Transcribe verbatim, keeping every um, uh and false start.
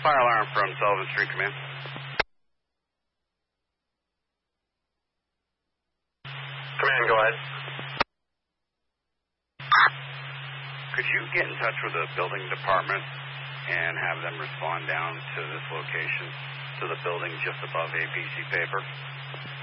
fire alarm from Sullivan Street Command. Command, go ahead. Could you get in touch with the building department and have them respond down to this location, to the building just above A P C paper?